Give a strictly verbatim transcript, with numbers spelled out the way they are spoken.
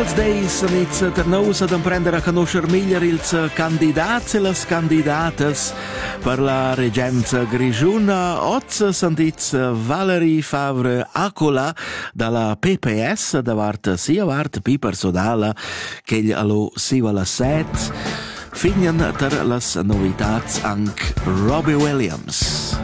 Quels days inizia ternaus ad imprendere a conoscer meglio ils candidats e las candidatas per la regenza grigiuna. Oggi sentits Valerie Favre Acola dalla P P S davart sia vart pi personala che gli allo sia la set. Fignan ter las novitats anche Robbie Williams.